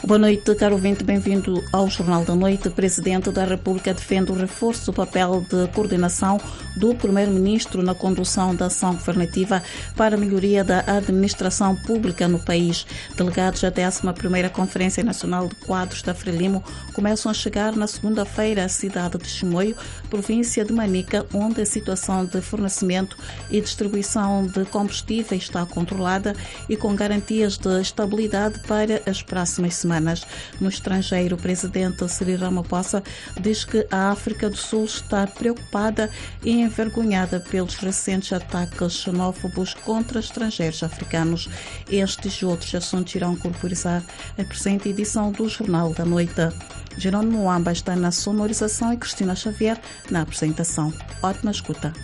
Boa noite, caro ouvinte, bem-vindo ao Jornal da Noite. O Presidente da República defende o reforço do papel de coordenação do Primeiro-Ministro na condução da ação governativa para a melhoria da administração pública no país. Delegados da 11ª Conferência Nacional de Quadros da Frelimo começam a chegar na segunda-feira à cidade de Chimoio, província de Manica, onde a situação de fornecimento e distribuição de combustíveis está controlada e com garantias de estabilidade para as próximas semanas. No estrangeiro, o presidente Cyril Ramaphosa diz que a África do Sul está preocupada e envergonhada pelos recentes ataques xenófobos contra estrangeiros africanos. Estes e outros assuntos irão corporizar a presente edição do Jornal da Noite. Jerônimo Muamba está na sonorização e Cristina Xavier na apresentação. Ótima escuta.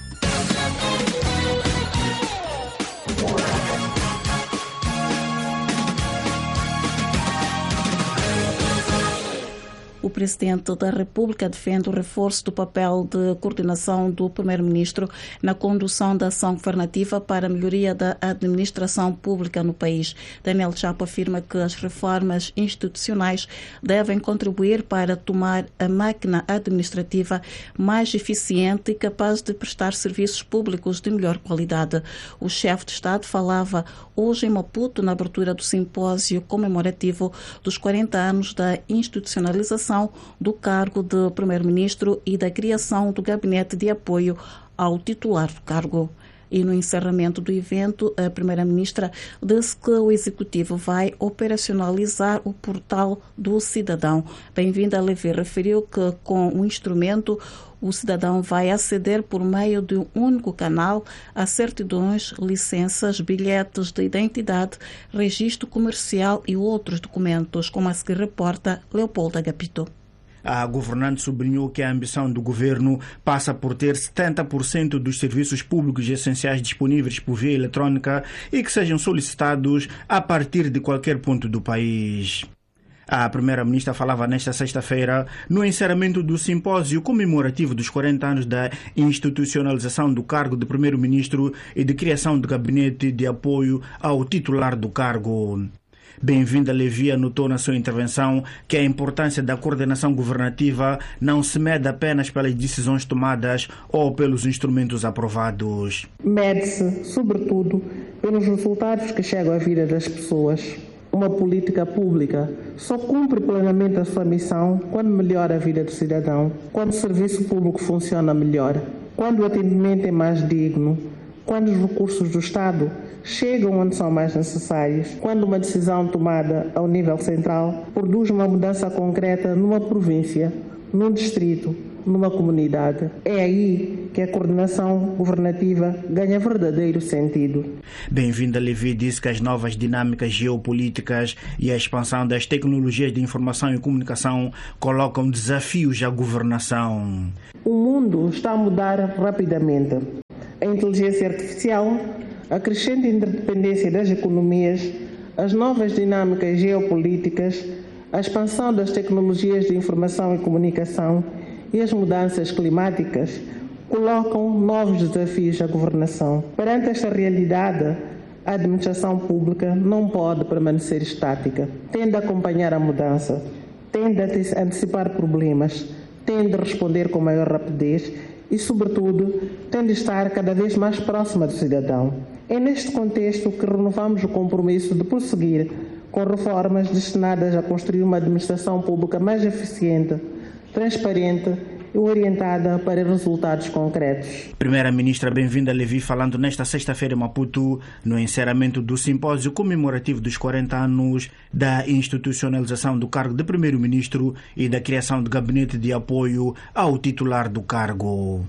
O Presidente da República defende o reforço do papel de coordenação do Primeiro-Ministro na condução da ação governativa para a melhoria da administração pública no país. Daniel Chapo afirma que as reformas institucionais devem contribuir para tornar a máquina administrativa mais eficiente e capaz de prestar serviços públicos de melhor qualidade. O chefe de Estado falava hoje em Maputo na abertura do simpósio comemorativo dos 40 anos da institucionalização do cargo de Primeiro-Ministro e da criação do gabinete de apoio ao titular do cargo. E no encerramento do evento, a Primeira-Ministra disse que o Executivo vai operacionalizar o portal do cidadão. Bem-vinda Levi referiu que com o instrumento o cidadão vai aceder por meio de um único canal a certidões, licenças, bilhetes de identidade, registro comercial e outros documentos, como a seguir reporta Leopoldo Agapito. A governante sublinhou que a ambição do governo passa por ter 70% dos serviços públicos essenciais disponíveis por via eletrônica e que sejam solicitados a partir de qualquer ponto do país. A Primeira-Ministra falava nesta sexta-feira no encerramento do simpósio comemorativo dos 40 anos da institucionalização do cargo de Primeiro-Ministro e de criação do gabinete de apoio ao titular do cargo. Bem-vinda Levi anotou na sua intervenção que a importância da coordenação governativa não se mede apenas pelas decisões tomadas ou pelos instrumentos aprovados. Mede-se, sobretudo, pelos resultados que chegam à vida das pessoas. Uma política pública só cumpre plenamente a sua missão quando melhora a vida do cidadão, quando o serviço público funciona melhor, quando o atendimento é mais digno, quando os recursos do Estado chegam onde são mais necessários, quando uma decisão tomada ao nível central produz uma mudança concreta numa província, num distrito, numa comunidade. É aí que a coordenação governativa ganha verdadeiro sentido. Bem-vinda Levi disse que as novas dinâmicas geopolíticas e a expansão das tecnologias de informação e comunicação colocam desafios à governação. O mundo está a mudar rapidamente. A inteligência artificial, a crescente interdependência das economias, as novas dinâmicas geopolíticas, a expansão das tecnologias de informação e comunicação e as mudanças climáticas colocam novos desafios à governação. Perante esta realidade, a administração pública não pode permanecer estática. Tem de acompanhar a mudança, tem de antecipar problemas, tem de responder com maior rapidez e, sobretudo, tem de estar cada vez mais próxima do cidadão. É neste contexto que renovamos o compromisso de prosseguir com reformas destinadas a construir uma administração pública mais eficiente, transparente e orientada para resultados concretos. Primeira-Ministra, bem-vinda Levi, falando nesta sexta-feira em Maputo, no encerramento do simpósio comemorativo dos 40 anos da institucionalização do cargo de Primeiro-Ministro e da criação do gabinete de apoio ao titular do cargo.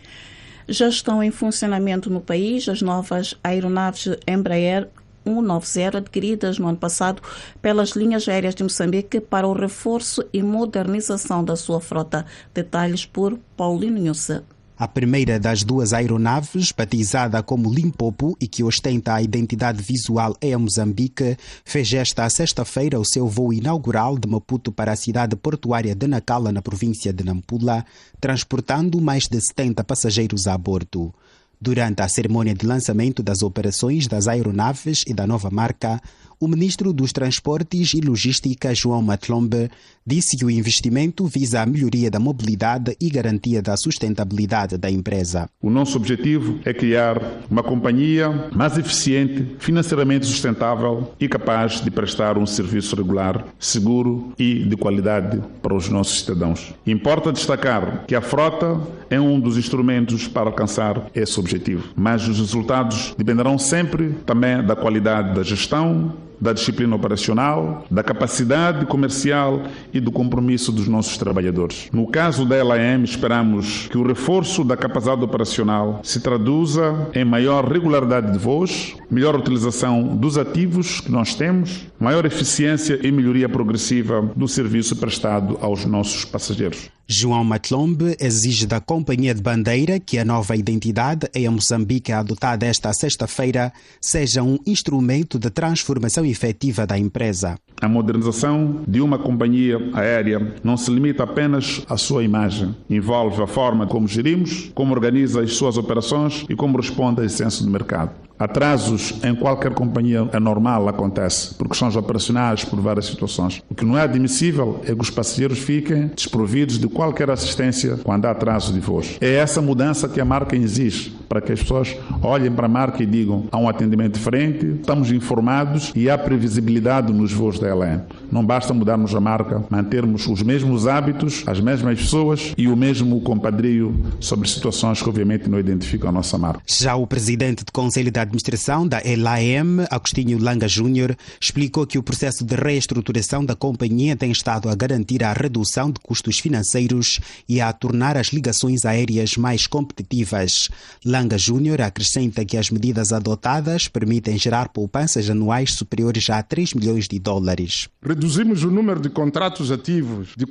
Já estão em funcionamento no país as novas aeronaves Embraer 190 adquiridas no ano passado pelas linhas aéreas de Moçambique para o reforço e modernização da sua frota. Detalhes por Paulino Nhusse. A primeira das duas aeronaves, batizada como Limpopo e que ostenta a identidade visual em Moçambique, fez esta sexta-feira o seu voo inaugural de Maputo para a cidade portuária de Nacala, na província de Nampula, transportando mais de 70 passageiros a bordo. Durante a cerimônia de lançamento das operações das aeronaves e da nova marca, O ministro dos Transportes e Logística, João Matlombe, disse que o investimento visa a melhoria da mobilidade e garantia da sustentabilidade da empresa. O nosso objetivo é criar uma companhia mais eficiente, financeiramente sustentável e capaz de prestar um serviço regular, seguro e de qualidade para os nossos cidadãos. Importa destacar que a frota é um dos instrumentos para alcançar esse objetivo, mas os resultados dependerão sempre também da qualidade da gestão, da disciplina operacional, da capacidade comercial e do compromisso dos nossos trabalhadores. No caso da LAM, esperamos que o reforço da capacidade operacional se traduza em maior regularidade de voos, melhor utilização dos ativos que nós temos, maior eficiência e melhoria progressiva do serviço prestado aos nossos passageiros. João Matlombe exige da companhia de bandeira que a nova identidade em Moçambique adotada esta sexta-feira seja um instrumento de transformação efetiva da empresa. A modernização de uma companhia aérea não se limita apenas à sua imagem. Envolve a forma como gerimos, como organiza as suas operações e como responde à essência do mercado. Atrasos em qualquer companhia anormal acontece, por questões operacionais, por várias situações. O que não é admissível é que os passageiros fiquem desprovidos de qualquer assistência quando há atraso de voos. É essa mudança que a marca exige, para que as pessoas olhem para a marca e digam: há um atendimento diferente, estamos informados e há previsibilidade nos voos da LAM. Não basta mudarmos a marca, mantermos os mesmos hábitos, as mesmas pessoas e o mesmo compadrio sobre situações que obviamente não identificam a nossa marca. Já o presidente do Conselho de Administração da LAM, Agostinho Langa Júnior, explicou que o processo de reestruturação da companhia tem estado a garantir a redução de custos financeiros e a tornar as ligações aéreas mais competitivas. Langa Júnior acrescenta que as medidas adotadas permitem gerar poupanças anuais superiores a 3 milhões de dólares. Reduzimos o número de contratos ativos de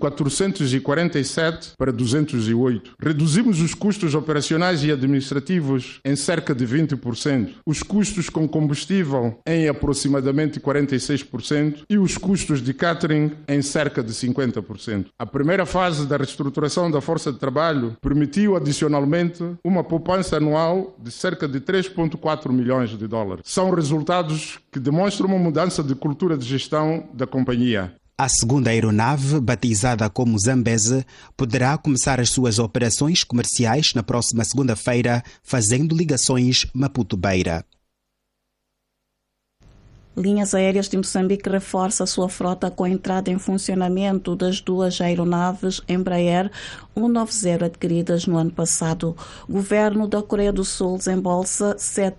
447 para 208. Reduzimos os custos operacionais e administrativos em cerca de 20%. Os custos com combustível em aproximadamente 46% e os custos de catering em cerca de 50%. A primeira fase da reestruturação da força de trabalho permitiu adicionalmente uma poupança anual de cerca de 3,4 milhões de dólares. São resultados que demonstram uma mudança de cultura de gestão da companhia. A segunda aeronave, batizada como Zambeze, poderá começar as suas operações comerciais na próxima segunda-feira, fazendo ligações Maputo-Beira. Linhas Aéreas de Moçambique reforça a sua frota com a entrada em funcionamento das duas aeronaves Embraer 190 adquiridas no ano passado. O governo da Coreia do Sul desembolsa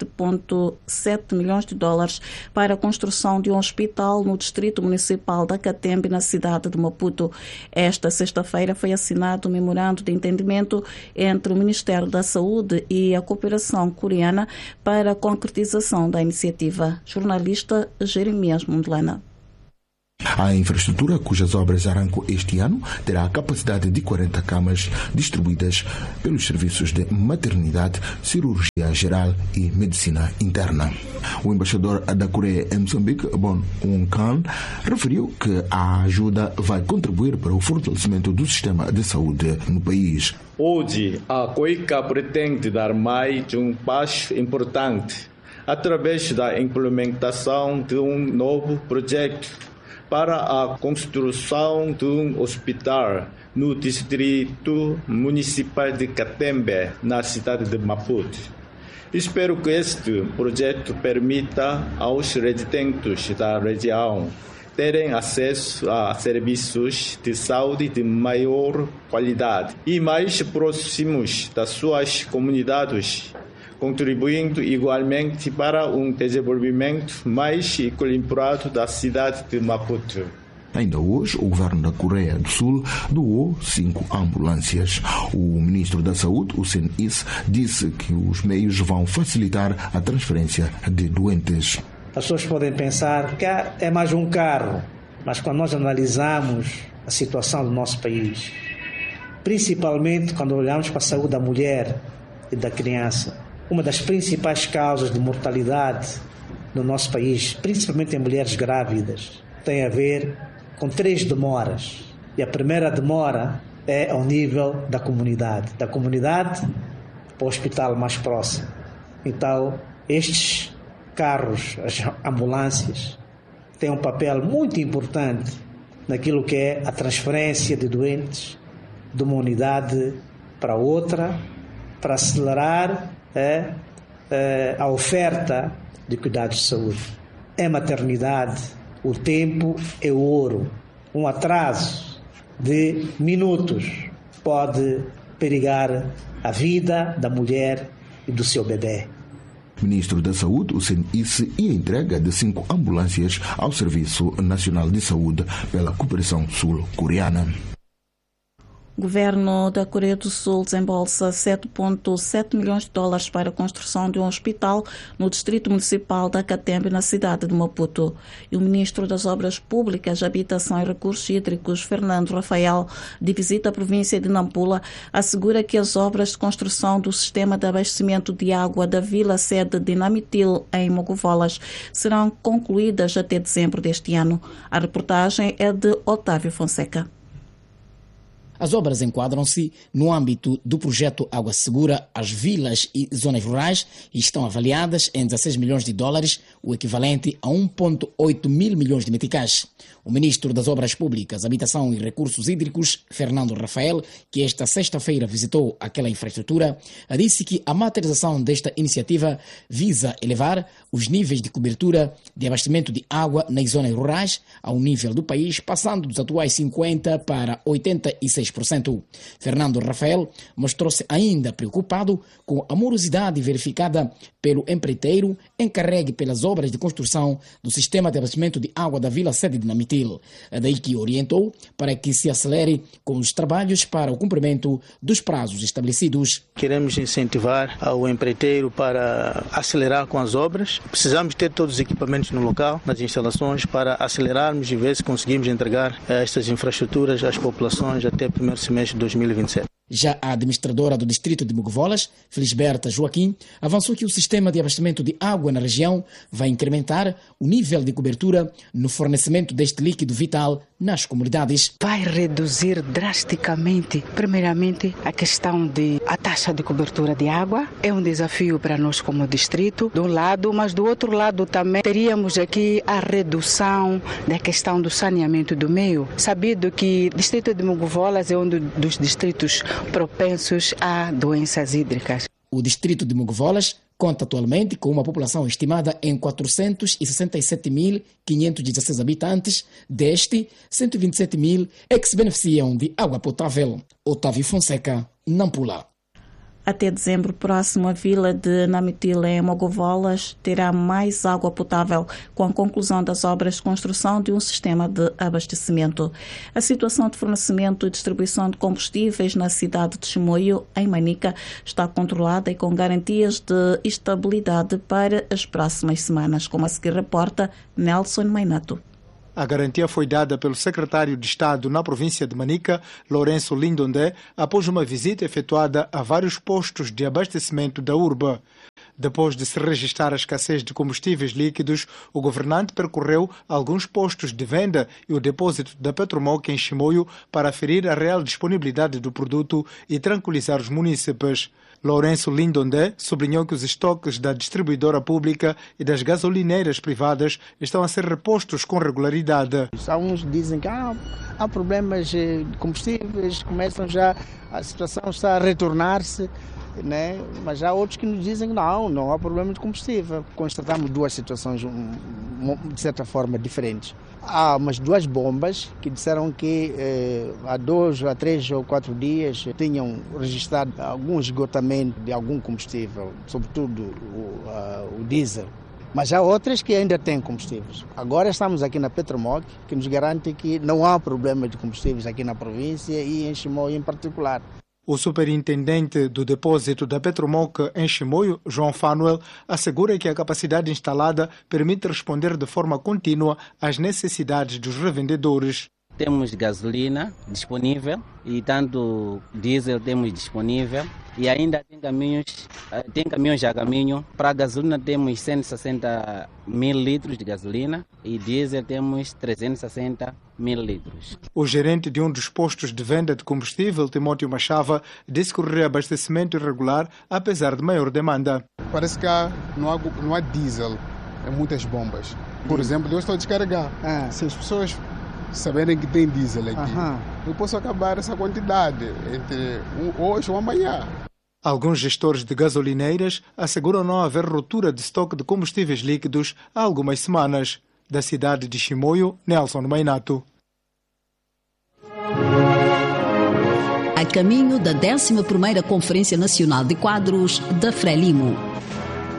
7,7 milhões de dólares para a construção de um hospital no distrito municipal da Catembe, na cidade de Maputo. Esta sexta-feira foi assinado um memorando de entendimento entre o Ministério da Saúde e a Cooperação Coreana para a concretização da iniciativa. Jornalista Jeremias Mondlane. A infraestrutura, cujas obras arrancam este ano, terá a capacidade de 40 camas distribuídas pelos serviços de maternidade, cirurgia geral e medicina interna. O embaixador da Coreia em Moçambique, Bon Won-kan, referiu que a ajuda vai contribuir para o fortalecimento do sistema de saúde no país. Hoje, a COICA pretende dar mais um passo importante através da implementação de um novo projeto para a construção de um hospital no distrito municipal de Catembe, na cidade de Maputo. Espero que este projeto permita aos residentes da região terem acesso a serviços de saúde de maior qualidade e mais próximos das suas comunidades, contribuindo igualmente para um desenvolvimento mais equilibrado da cidade de Maputo. Ainda hoje, o governo da Coreia do Sul doou 5 ambulâncias. O ministro da Saúde, o Sen Is, disse que os meios vão facilitar a transferência de doentes. As pessoas podem pensar que é mais um carro, mas quando nós analisamos a situação do nosso país, principalmente quando olhamos para a saúde da mulher e da criança, uma das principais causas de mortalidade no nosso país, principalmente em mulheres grávidas, tem a ver com 3 demoras. E a primeira demora é ao nível da comunidade para o hospital mais próximo. Então, estes carros, as ambulâncias, tem um papel muito importante naquilo que é a transferência de doentes de uma unidade para outra, para acelerar a oferta de cuidados de saúde. É maternidade, o tempo é ouro. Um atraso de minutos pode perigar a vida da mulher e do seu bebê. Ministro da Saúde, o CNIS, e a entrega de 5 ambulâncias ao Serviço Nacional de Saúde pela cooperação sul-coreana. O governo da Coreia do Sul desembolsa 7,7 milhões de dólares para a construção de um hospital no distrito municipal da Catembe, na cidade de Maputo. E o ministro das Obras Públicas, Habitação e Recursos Hídricos, Fernando Rafael, de visita à província de Nampula, assegura que as obras de construção do sistema de abastecimento de água da vila-sede de Namitil, em Mogovolas, serão concluídas até dezembro deste ano. A reportagem é de Otávio Fonseca. As obras enquadram-se no âmbito do projeto Água Segura às vilas e zonas rurais e estão avaliadas em 16 milhões de dólares, o equivalente a 1,8 mil milhões de meticais. O ministro das Obras Públicas, Habitação e Recursos Hídricos, Fernando Rafael, que esta sexta-feira visitou aquela infraestrutura, disse que a materialização desta iniciativa visa elevar os níveis de cobertura de abastecimento de água nas zonas rurais ao nível do país, passando dos atuais 50% para 86%. Fernando Rafael mostrou-se ainda preocupado com a morosidade verificada pelo empreiteiro encarregue pelas obras de construção do sistema de abastecimento de água da vila-sede de Namitil. Daí que orientou para que se acelere com os trabalhos para o cumprimento dos prazos estabelecidos. Queremos incentivar o empreiteiro para acelerar com as obras. Precisamos ter todos os equipamentos no local, nas instalações, para acelerarmos e ver se conseguimos entregar estas infraestruturas às populações até o primeiro semestre de 2027. Já a administradora do distrito de Mogovolas, Felisberta Joaquim, avançou que o sistema de abastecimento de água na região vai incrementar o nível de cobertura no fornecimento deste líquido vital nas comunidades. Vai reduzir drasticamente, primeiramente, a questão a taxa de cobertura de água. É um desafio para nós como distrito, de um lado, mas do outro lado também teríamos aqui a redução da questão do saneamento do meio. Sabido que o distrito de Mogovolas é um dos distritos propensos a doenças hídricas. O distrito de Mogovolas conta atualmente com uma população estimada em 467.516 habitantes, deste 127.000 é que se beneficiam de água potável. Otávio Fonseca, Nampula. Até dezembro próximo, a vila de Namitil, em Mogovolas, terá mais água potável com a conclusão das obras de construção de um sistema de abastecimento. A situação de fornecimento e distribuição de combustíveis na cidade de Chimoio, em Manica, está controlada e com garantias de estabilidade para as próximas semanas, como a seguir reporta Nelson Mainato. A garantia foi dada pelo secretário de Estado na província de Manica, Lourenço Lindondé, após uma visita efetuada a vários postos de abastecimento da urba. Depois de se registrar a escassez de combustíveis líquidos, o governante percorreu alguns postos de venda e o depósito da Petromoc em Chimoio para aferir a real disponibilidade do produto e tranquilizar os munícipes. Lourenço Lindondé sublinhou que os estoques da distribuidora pública e das gasolineiras privadas estão a ser repostos com regularidade. Alguns dizem que há problemas de combustíveis, a situação está a retornar-se, né? Mas há outros que nos dizem que não há problema de combustível. Constatamos duas situações, de certa forma, diferentes. Há umas duas bombas que disseram que há 2, 3 ou 4 dias tinham registrado algum esgotamento de algum combustível, sobretudo o diesel. Mas há outras que ainda têm combustíveis. Agora estamos aqui na Petromoc, que nos garante que não há problema de combustíveis aqui na província e em Chimoio em particular. O superintendente do depósito da Petromoc em Chimoio, João Fanuel, assegura que a capacidade instalada permite responder de forma contínua às necessidades dos revendedores. Temos gasolina disponível e tanto diesel temos disponível e ainda tem caminhões a caminho. Para a gasolina temos 160 mil litros de gasolina e diesel temos 360 mil litros. O gerente de um dos postos de venda de combustível, Timóteo Machava, disse que o reabastecimento irregular, apesar de maior demanda. Parece que não há diesel em muitas bombas. Por exemplo, eu estou a descarregar. Se as pessoas saberem que tem diesel aqui, eu posso acabar essa quantidade entre hoje ou amanhã. Alguns gestores de gasolineiras asseguram não haver ruptura de estoque de combustíveis líquidos há algumas semanas. Da cidade de Chimoio, Nelson Mainato. A caminho da 11ª Conferência Nacional de Quadros da Frelimo.